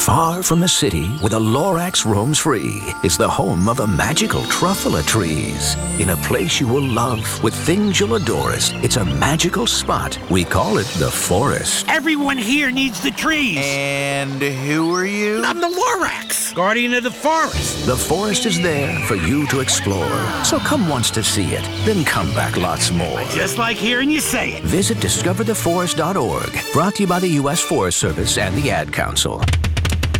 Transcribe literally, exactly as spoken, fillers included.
Far from the city, where the Lorax roams free, is the home of the magical truffula trees. In a place you will love, with things you'll adore it. It's a magical spot. We call it the forest. Everyone here needs the trees. And who are you? I'm the Lorax, guardian of the forest. The forest is there for you to explore. So come once to see it, then come back lots more. Just like hearing you say it. Visit discover the forest dot org. Brought to you by the U S Forest Service and the Ad Council.